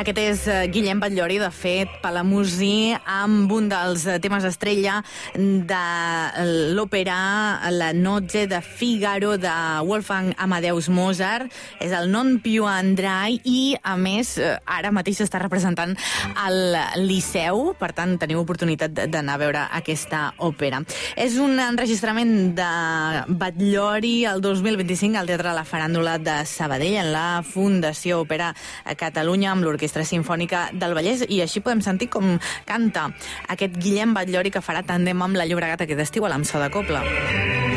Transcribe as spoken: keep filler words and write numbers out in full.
Aquest és Guillem Batllori, de fet, palamosí, amb un dels temes estrella de l'òpera La Noche de Figaro de Wolfgang Amadeus Mozart. És el Non più andrai i, a més, ara mateix s'està representant al Liceu, per tant, teniu oportunitat d'anar a veure aquesta òpera. És un enregistrament de Batllori el dos mil vint-i-cinc al Teatre La Faràndula de Sabadell, en la Fundació Òpera a Catalunya, amb l'Orquestra Simfònica del Vallès, i així podem sentir com canta aquest Guillem Batllori, que farà tàndem amb la Llobregat aquest estiu a l'Amso de Cobla.